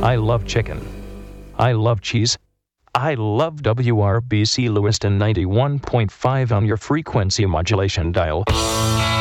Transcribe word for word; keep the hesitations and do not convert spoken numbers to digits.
I love chicken. I love cheese. I love W R B C Lewiston ninety-one point five on your frequency modulation dial.